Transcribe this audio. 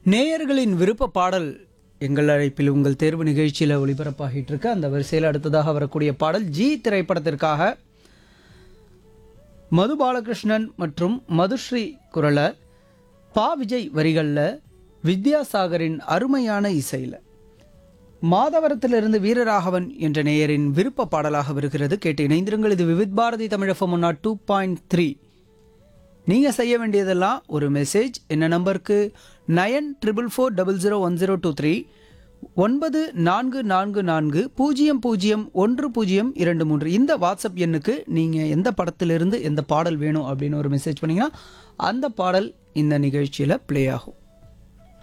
நேயர்களின் விருப்ப பாடல் எங்கள் அழைப்பில் உங்கள் தேர்வு நிகழ்ச்சியில் ஒளிபரப்பாகிட்டு இருக்கு. அந்த வரிசையில் அடுத்ததாக வரக்கூடிய பாடல் ஜி திரைப்படத்திற்காக மது பாலகிருஷ்ணன் மற்றும் மதுஸ்ரீ குரல பா விஜய் வரிகளில் வித்யாசாகரின் அருமையான இசையில் மாதவரத்திலிருந்து வீரராகவன் என்ற நேயரின் விருப்ப பாடலாக வருகிறது. கேட்டு இணைந்திருங்கள். இது விவித் பாரதி தமிழகம் 2.3. நீங்கள் செய்ய வேண்டியதெல்லாம் ஒரு மெசேஜ் என்ன நம்பருக்கு 9444001023 9444001023 இந்த வாட்ஸ்அப் எண்ணுக்கு நீங்கள் எந்த படத்திலிருந்து எந்த பாடல் வேணும் அப்படின்னு ஒரு மெசேஜ் பண்ணிங்கன்னா அந்த பாடல் இந்த நிகழ்ச்சியில் ப்ளே ஆகும்.